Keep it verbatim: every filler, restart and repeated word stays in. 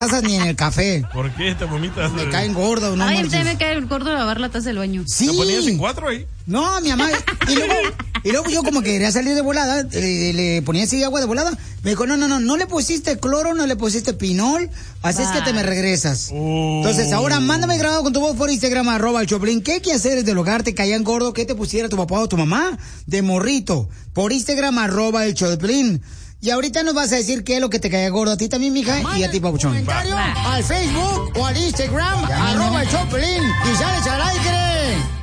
tazas ni en el café. ¿Por qué te vomitas? Me caen gordos, ¿no? Ay, a mí también me cae el gordo lavar la taza del baño. Sí. ¿Te ponías en cuatro ahí? No, mi mamá. Y luego, y luego yo como que quería salir de volada, le, le ponía así agua de volada. Me dijo, no, no, no, no le pusiste cloro, no le pusiste pinol, así bah. es que te me regresas. Oh. Entonces, ahora mándame grabado con tu voz por Instagram, arroba el Choplin. ¿Qué quieres del hogar? ¿Te caían gordo? ¿Qué te pusiera tu papá o tu mamá? De morrito. Por Instagram, arroba el Choplin. Y ahorita nos vas a decir qué es lo que te cae gordo a ti también, mija, y a ti, papuchón. Comentario al Facebook o al Instagram, arroba el Choplin, y sales al aire.